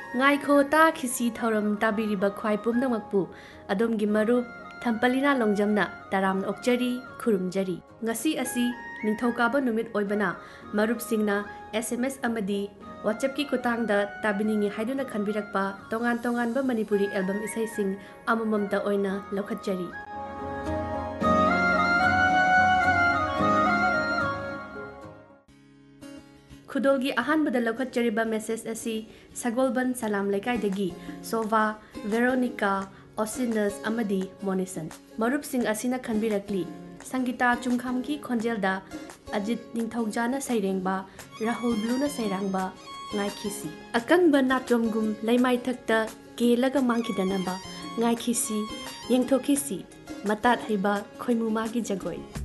Ngaiko ta khisi thoram tabiriba khwai pumnamakpu adomgi marup Thampalina longjamna taram okjari khurumjari ngasi asi ningthokaba numit oibana marup singna SMS amadi WhatsApp ki kutangda tabiningi haiduna khanbirakpa tongan ba Manipuri album isai sing amamamta oina lokhatjari Khudolgi ahanbada lokhatjariba message asi Sagolban Salam Lekaidagi Sova Veronica Osinus amadi Monison Marup sing asina khanbirakli Sangita Chungkhamki Khonjelda Ajit Ningthogjana Sairengba Rahul Bluna Sairangba Ngaikisi Akangba Natromgum Laimai Thakta Kelaga Mangkidanaba Ngaikisi Yengthokisi Matat Haiba Khoimumagi Jagoi